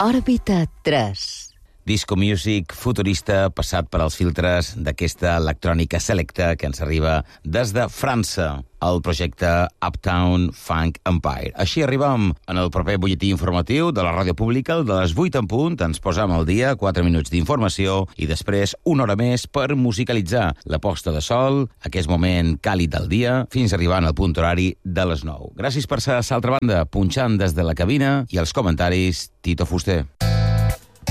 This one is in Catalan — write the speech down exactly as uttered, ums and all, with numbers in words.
Òrbita tres. Disco music futurista passat per als filtres d'aquesta electrònica selecta que ens arriba des de França, el projecte Uptown Funk Empire. Així arribem en el proper butlletí informatiu de la ràdio pública, el de les vuit en punt. Ens posam al dia, quatre minuts d'informació i després una hora més per musicalitzar la posta de sol, aquest moment càlid del dia, fins arribant al punt horari de les nou. Gràcies per ser a l'altra banda, punxant des de la cabina i els comentaris, Tito Fuster.